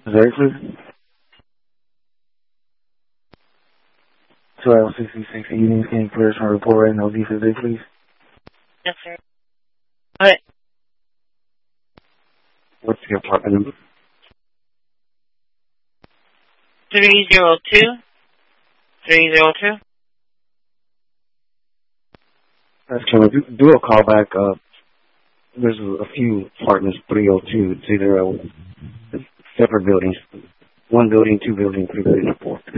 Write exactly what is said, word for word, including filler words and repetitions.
Very clear. twelve sixty-six Evening Skin Clears from report right now. D for day, please. Yes, sir. All right. What's your apartment number? three zero two. three zero two. That's Killer. Do, do a call back. Uh, there's a few apartments, three oh two. It's either uh, separate buildings. One building, two buildings, three buildings, four.